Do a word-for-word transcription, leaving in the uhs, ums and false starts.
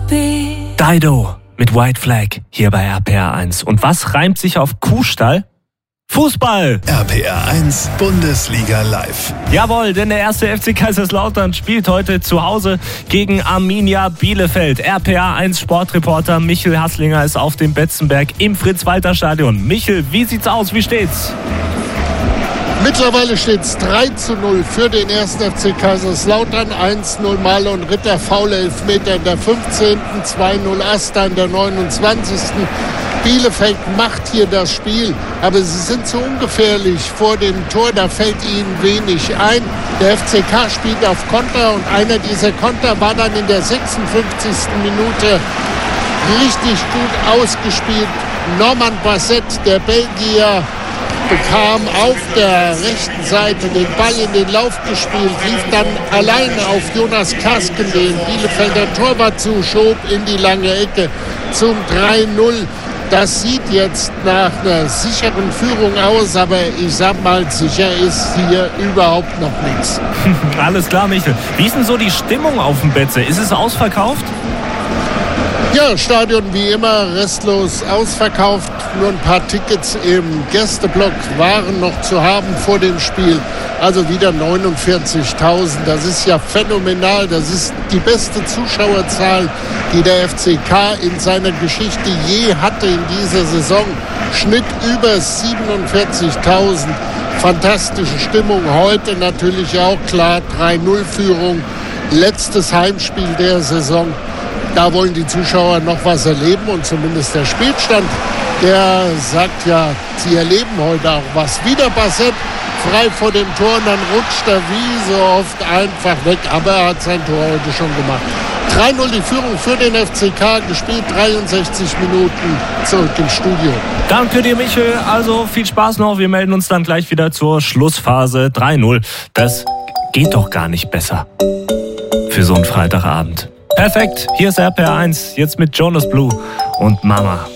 Dido mit White Flag hier bei R P R eins. Und was reimt sich auf Kuhstall? Fußball! R P R eins Bundesliga live. Jawohl, denn der erste F C Kaiserslautern spielt heute zu Hause gegen Arminia Bielefeld. R P R eins Sportreporter Michel Hasslinger ist auf dem Betzenberg im Fritz-Walter-Stadion. Michel, wie sieht's aus? Wie steht's? Mittlerweile steht es drei zu null für den ersten F C Kaiserslautern. eins zu null Mahle und Ritter, faule Elfmeter in der fünfzehnten zwei zu null Asta in der neunundzwanzigsten Bielefeld macht hier das Spiel, aber sie sind zu ungefährlich vor dem Tor, da fällt ihnen wenig ein. Der F C K spielt auf Konter und einer dieser Konter war dann in der sechsundfünfzigsten Minute richtig gut ausgespielt. Norman Basset, der Belgier, bekam auf der rechten Seite den Ball in den Lauf gespielt, lief dann allein auf Jonas Kasken, den Bielefelder Torwart zu, schob in die lange Ecke zum drei zu null. Das sieht jetzt nach einer sicheren Führung aus, aber ich sag mal, sicher ist hier überhaupt noch nichts. Alles klar, Michel. Wie ist denn so die Stimmung auf dem Betze? Ist es ausverkauft? Ja, Stadion wie immer restlos ausverkauft. Nur ein paar Tickets im Gästeblock waren noch zu haben vor dem Spiel. Also wieder neunundvierzigtausend. Das ist ja phänomenal. Das ist die beste Zuschauerzahl, die der F C K in seiner Geschichte je hatte in dieser Saison. Schnitt über siebenundvierzigtausend. Fantastische Stimmung. Heute natürlich auch klar drei zu null Führung. Letztes Heimspiel der Saison. Da wollen die Zuschauer noch was erleben und zumindest der Spielstand, der sagt ja, sie erleben heute auch was. Wieder Basset frei vor dem Tor und dann rutscht er wie so oft einfach weg, aber er hat sein Tor heute schon gemacht. drei zu null die Führung für den F C K, gespielt dreiundsechzig Minuten, zurück im Studio. Danke dir, Michel. Also viel Spaß noch. Wir melden uns dann gleich wieder zur Schlussphase. drei zu null. Das geht doch gar nicht besser für so einen Freitagabend. Perfekt, hier ist R P R eins, jetzt mit Jonas Blue und Mama.